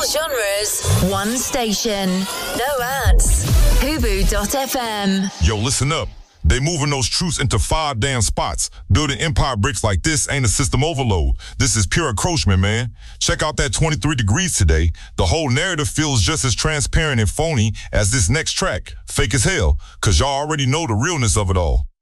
genres, one station. No ads. Hubu.fm. Yo, listen up. They moving those troops into 5 damn spots. Building empire bricks like this ain't a system overload. This is pure encroachment, man. Check out that 23 Degrees today. The whole narrative feels just as transparent and phony as this next track. Fake as hell, cause y'all already know the realness of it all.